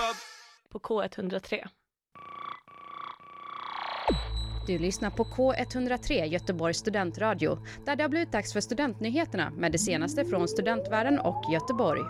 På K103. Du lyssnar på K103 Göteborgs studentradio, där det har blivit dags för studentnyheterna med det senaste från studentvärlden och Göteborg.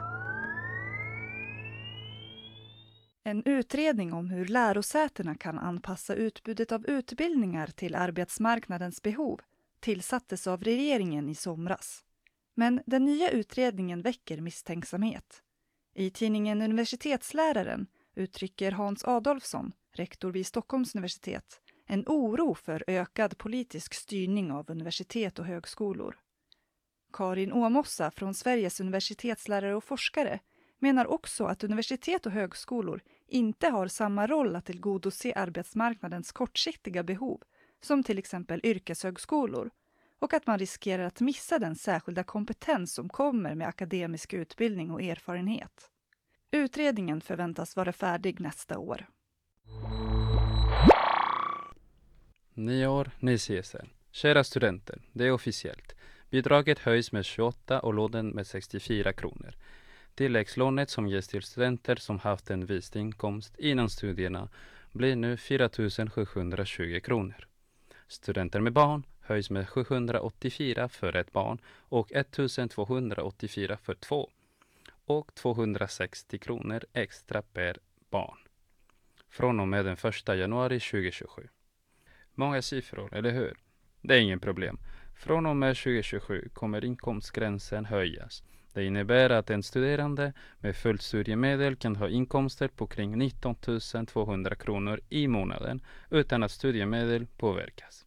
En utredning om hur lärosätena kan anpassa utbudet av utbildningar till arbetsmarknadens behov tillsattes av regeringen i somras. Men den nya utredningen väcker misstänksamhet. I tidningen Universitetsläraren uttrycker Hans Adolfsson, rektor vid Stockholms universitet, en oro för ökad politisk styrning av universitet och högskolor. Karin Åmossa från Sveriges universitetslärare och forskare menar också att universitet och högskolor inte har samma roll att tillgodose arbetsmarknadens kortsiktiga behov som till exempel yrkeshögskolor, och att man riskerar att missa den särskilda kompetens som kommer med akademisk utbildning och erfarenhet. Utredningen förväntas vara färdig nästa år. Nyår, ny CSN. Kära studenter, det är officiellt. Bidraget höjs med 28 och lånen med 64 kronor. Tilläggslånet som ges till studenter som haft en viss inkomst innan studierna blir nu 4 720 kronor. Studenter med barn höjs med 784 för ett barn och 1 284 för två och 260 kronor extra per barn. Från och med den 1 januari 2027. Många siffror, eller hur? Det är ingen problem. Från och med 2027 kommer inkomstgränsen höjas. Det innebär att en studerande med fullt studiemedel kan ha inkomster på kring 19 200 kronor i månaden utan att studiemedel påverkas.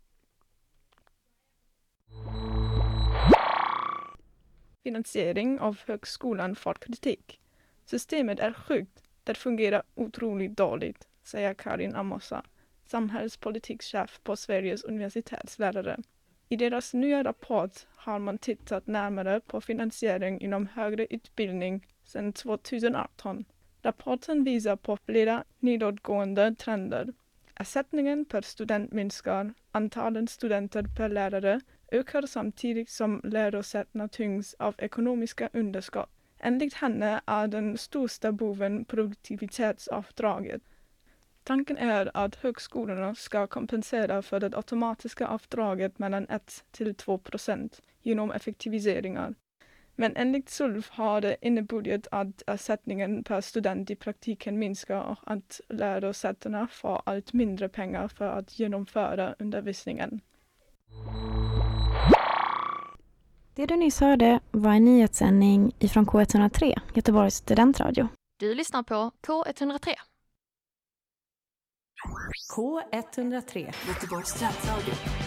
Finansiering av högskolan får kritik. Systemet är sjukt, det fungerar otroligt dåligt, säger Karin Åmossa, samhällspolitikchef på Sveriges universitetslärare. I deras nya rapport har man tittat närmare på finansiering inom högre utbildning sedan 2018. Rapporten visar på flera nedåtgående trender. Ersättningen per student minskar, antalet studenter per lärare ökar samtidigt som lärosätena tyngs av ekonomiska underskott. Enligt henne är den största boven produktivitetsavdraget. Tanken är att högskolorna ska kompensera för det automatiska avdraget mellan 1-2% genom effektiviseringar. Men enligt SULF har det inneburit att ersättningen per student i praktiken minskar och att lärosätena får allt mindre pengar för att genomföra undervisningen. Det du nyss hörde var en nyhetssändning ifrån K103, Göteborgs studentradio. Du lyssnar på K103. K103, Göteborgs studentradio.